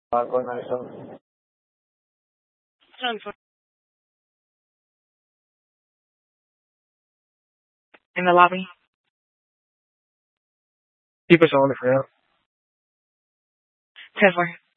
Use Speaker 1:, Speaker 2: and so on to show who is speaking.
Speaker 1: Go na so.
Speaker 2: In the lobby.
Speaker 1: Keep us on the front.
Speaker 2: Tesla.